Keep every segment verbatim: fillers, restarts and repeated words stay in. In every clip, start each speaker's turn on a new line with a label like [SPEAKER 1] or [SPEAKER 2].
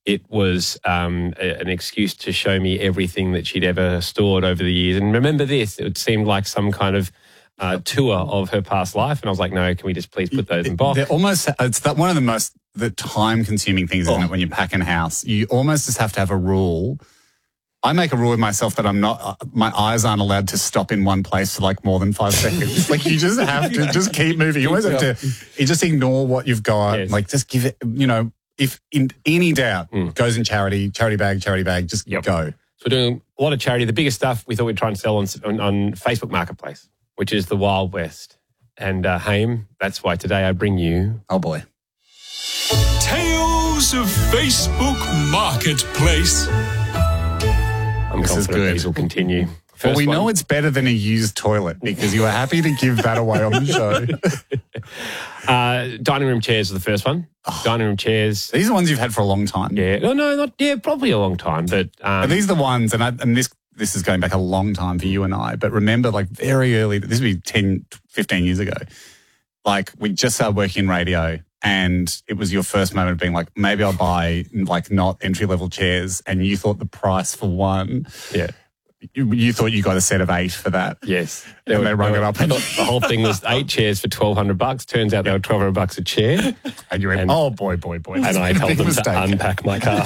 [SPEAKER 1] it was um, a, an excuse to show me everything that she'd ever stored over the years. And remember this, it seemed like some kind of uh, tour of her past life. And I was like, no, can we just please put those in box?
[SPEAKER 2] They're almost, it's that one of the most the time-consuming things, isn't
[SPEAKER 1] Oh.
[SPEAKER 2] it, when you're packing a house? You almost just have to have a rule. I make a rule with myself that I'm not, uh, my eyes aren't allowed to stop in one place for like more than five seconds. Like you just have to just keep moving. You always have to, you just ignore what you've got.
[SPEAKER 1] Yes.
[SPEAKER 2] Like just give it, you know, if in any doubt,
[SPEAKER 1] Mm.
[SPEAKER 2] goes in charity, charity bag, charity bag, just
[SPEAKER 1] Yep.
[SPEAKER 2] go.
[SPEAKER 1] So we're doing a lot of charity. The biggest stuff we thought we'd try and sell on, on, on Facebook Marketplace, which is the Wild West. And uh, Haim, that's why today I bring you...
[SPEAKER 2] Oh boy.
[SPEAKER 3] Tales of Facebook Marketplace.
[SPEAKER 1] I'm
[SPEAKER 2] This is
[SPEAKER 1] confident
[SPEAKER 2] good.
[SPEAKER 1] these will continue.
[SPEAKER 2] Well,
[SPEAKER 1] First
[SPEAKER 2] we
[SPEAKER 1] one.
[SPEAKER 2] know it's better than a used toilet because you were happy to give that away on the show.
[SPEAKER 1] Uh, dining room chairs are the first one.
[SPEAKER 2] Oh.
[SPEAKER 1] Dining room chairs.
[SPEAKER 2] These are ones you've had for a long time.
[SPEAKER 1] Yeah. No, no, not, yeah, probably a long time. But um,
[SPEAKER 2] Are these the ones, and, I, and this this is going back a long time for you and I, but remember like very early, this would be ten, fifteen years ago, like we just started working in radio and it was your first moment of being like, maybe I'll buy like not entry-level chairs, and you thought the price for one,
[SPEAKER 1] yeah.
[SPEAKER 2] you, you thought you got a set of eight for that.
[SPEAKER 1] Yes.
[SPEAKER 2] And they rung it up.
[SPEAKER 1] I thought the whole thing was eight chairs for twelve hundred bucks. Turns out they were twelve hundred bucks a chair.
[SPEAKER 2] And you went,
[SPEAKER 1] And-
[SPEAKER 2] oh boy, boy, boy.
[SPEAKER 1] And I told
[SPEAKER 2] Big
[SPEAKER 1] them
[SPEAKER 2] mistake.
[SPEAKER 1] to unpack my car.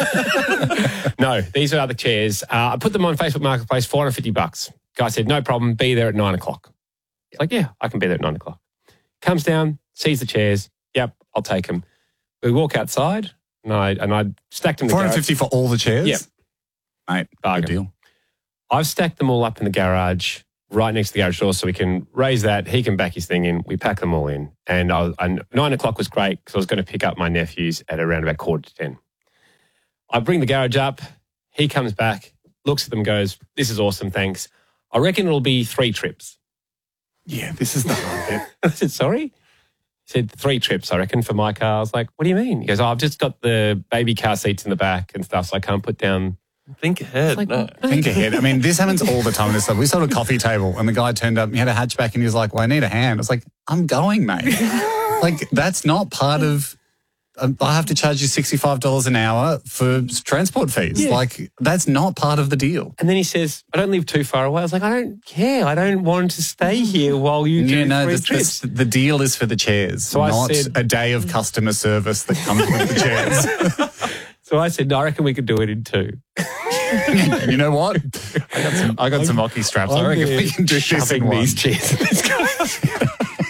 [SPEAKER 1] No, these are the chairs. Uh, I put them on Facebook Marketplace, four hundred fifty bucks. Guy said, no problem, be there at nine o'clock. It's like, yeah, I can be there at nine o'clock. Comes down, sees the chairs. Yep, I'll take them. We walk outside and I and I stacked them in the
[SPEAKER 2] four hundred
[SPEAKER 1] garage.
[SPEAKER 2] fifty for all the chairs?
[SPEAKER 1] Yep.
[SPEAKER 2] Mate,
[SPEAKER 1] Bargain.
[SPEAKER 2] good deal.
[SPEAKER 1] I've stacked them all up in the garage, right next to the garage door, so we can raise that. He can back his thing in. We pack them all in. And, I was, and nine o'clock was great because I was going to pick up my nephews at around about quarter to ten. I bring the garage up. He comes back, looks at them, goes, this is awesome, thanks. I reckon it'll be three trips.
[SPEAKER 2] Yeah, this is the hard bit.
[SPEAKER 1] I said, sorry? He said, three trips, I reckon, for my car. I was like, what do you mean? He goes, oh, I've just got the baby car seats in the back and stuff, so I can't put down...
[SPEAKER 4] Think ahead.
[SPEAKER 1] Like,
[SPEAKER 4] no.
[SPEAKER 2] Think ahead. I mean, this happens all the time in this stuff. We sold a coffee table and the guy turned up, he had a hatchback and he was like, well, I need a hand. I was like, I'm going, mate. Like, that's not part of, um, I have to charge you sixty-five dollars an hour for transport fees.
[SPEAKER 1] Yeah.
[SPEAKER 2] Like, that's not part of the deal.
[SPEAKER 1] And then he says, I don't live too far away. I was like, I don't care. I don't want to stay here while you do
[SPEAKER 2] Yeah, no,
[SPEAKER 1] three
[SPEAKER 2] this,
[SPEAKER 1] trips.
[SPEAKER 2] this, the deal is for the chairs,
[SPEAKER 1] So I
[SPEAKER 2] not
[SPEAKER 1] said-
[SPEAKER 2] a day of customer service that comes with the chairs.
[SPEAKER 1] So I said, no, I reckon we could do it in two.
[SPEAKER 2] You know what? I got some, I got some hockey straps. I reckon we can do this in
[SPEAKER 1] shoving
[SPEAKER 2] one.
[SPEAKER 1] these chairs in this guy.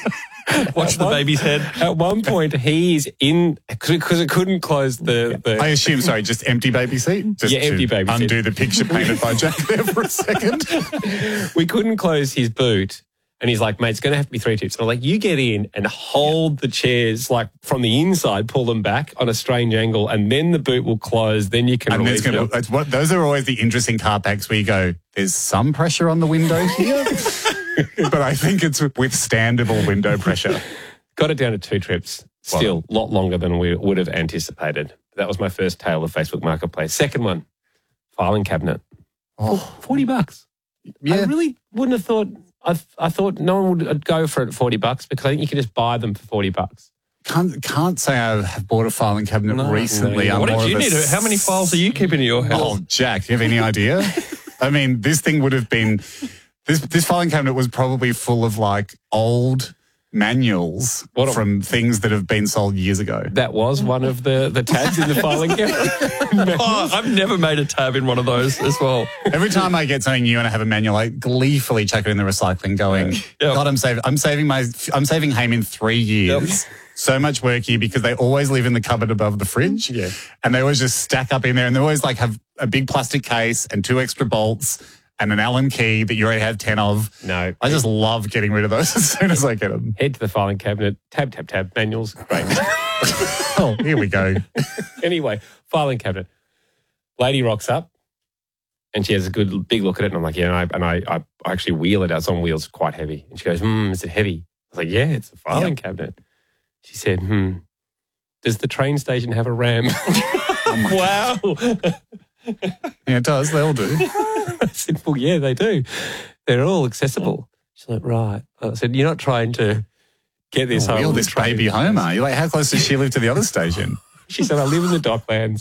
[SPEAKER 4] Watch the baby's head.
[SPEAKER 1] At one point, he's in, because it couldn't close the... the
[SPEAKER 2] I assume, sorry, just empty baby seat? Just
[SPEAKER 1] Yeah, empty
[SPEAKER 2] to
[SPEAKER 1] baby seat.
[SPEAKER 2] undo the picture painted by Jack there for a second.
[SPEAKER 1] we couldn't close his boot. And he's like, mate, it's going to have to be three tips. And I'm like, you get in and hold the chairs like from the inside, pull them back on a strange angle, and then the boot will close. Then you can
[SPEAKER 2] And
[SPEAKER 1] release
[SPEAKER 2] there's gonna,
[SPEAKER 1] it.
[SPEAKER 2] it's what, those are always the interesting car packs where you go, there's some pressure on the window here, but I think it's withstandable window pressure.
[SPEAKER 1] Got it down to two trips. Still a lot longer than we would have anticipated. That was my first tale of Facebook Marketplace. Second one, filing cabinet.
[SPEAKER 2] Oh.
[SPEAKER 1] forty bucks. I
[SPEAKER 2] Yeah.
[SPEAKER 1] really wouldn't have thought... I, I thought no one would go for it at forty bucks because I think you can just buy them for forty bucks.
[SPEAKER 2] Can't, can't say I have bought a filing cabinet
[SPEAKER 4] No,
[SPEAKER 2] recently.
[SPEAKER 1] no.
[SPEAKER 2] I'm
[SPEAKER 4] What
[SPEAKER 2] more
[SPEAKER 4] did you
[SPEAKER 2] of a
[SPEAKER 4] need? How many files are you keeping in your house?
[SPEAKER 2] Oh, Jack, do you have any idea? I mean, this thing would have been, this this filing cabinet was probably full of like old manuals
[SPEAKER 1] What a-
[SPEAKER 2] from things that have been sold years ago.
[SPEAKER 1] That was one of the, the tabs in the filing cabinet.
[SPEAKER 4] Oh, I've never made a tab in one of those as well.
[SPEAKER 2] Every time I get something new and I have a manual, I gleefully chuck it in the recycling going,
[SPEAKER 4] Yep.
[SPEAKER 2] God, I'm saving, I'm saving my, I'm saving Haim in three years. So much work here because they always live in the cupboard above the fridge.
[SPEAKER 1] Yeah.
[SPEAKER 2] And they always just stack up in there and they always like have a big plastic case and two extra bolts and an Allen key that you already have ten of.
[SPEAKER 1] No.
[SPEAKER 2] I just love getting rid of those as soon as I get them.
[SPEAKER 1] Head to the filing cabinet, tab, tab, tab, manuals, great.
[SPEAKER 2] Oh, here we go.
[SPEAKER 1] Anyway, filing cabinet. Lady rocks up and she has a good big look at it. And I'm like, yeah, and I, and I, I actually wheel it out. It's on wheels, quite heavy. And she goes, hmm, is it heavy? I was like, yeah, it's a filing cabinet. She said, hmm, does the train station have a RAM? Wow.
[SPEAKER 2] Yeah, it does. They all do.
[SPEAKER 1] I said, well, yeah, they do. They're all accessible. She's like, right. I said, you're not trying to get this home.
[SPEAKER 2] Wheel
[SPEAKER 1] on the
[SPEAKER 2] this
[SPEAKER 1] train.
[SPEAKER 2] baby home, are you? Like, how close does she live to the other station?
[SPEAKER 1] She said, I live in the Docklands.